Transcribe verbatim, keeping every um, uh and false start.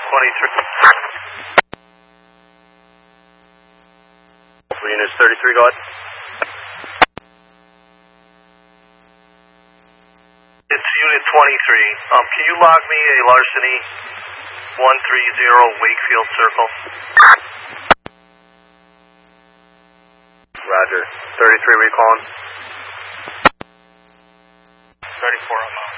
twenty-three. Unit thirty-three, go ahead. It's Unit twenty-three. Um, can you log me a larceny one three zero Wakefield Circle? Roger. thirty-three, recalling. thirty-four, I'm out.